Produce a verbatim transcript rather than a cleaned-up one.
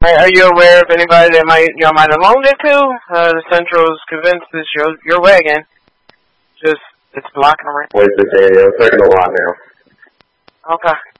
Are, are you aware of anybody that might you know might have loaned it to? Uh, the Central's convinced it's your your way again. Just it's blocking the ring. Wait, Daniel, taking a lot now. Okay.